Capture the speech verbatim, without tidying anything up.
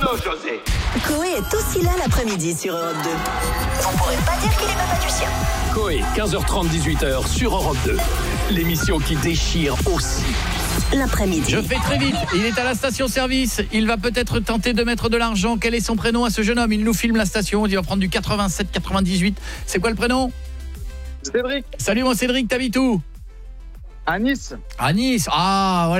Bravo, José. Coé est aussi là l'après-midi sur Europe deux. On pourrait pas dire qu'il est pas magicien. Coé, quinze heures trente, dix-huit heures sur Europe deux. L'émission qui déchire aussi. L'après-midi. Je fais très vite. Il est à la station-service. Il va peut-être tenter de mettre de l'argent. Quel est son prénom à ce jeune homme? Il nous filme la station. Il va prendre du quatre-vingt-sept quatre-vingt-dix-huit. C'est quoi le prénom? Cédric. Salut mon Cédric, t'habites où? À Nice. À Nice. Ah, voilà.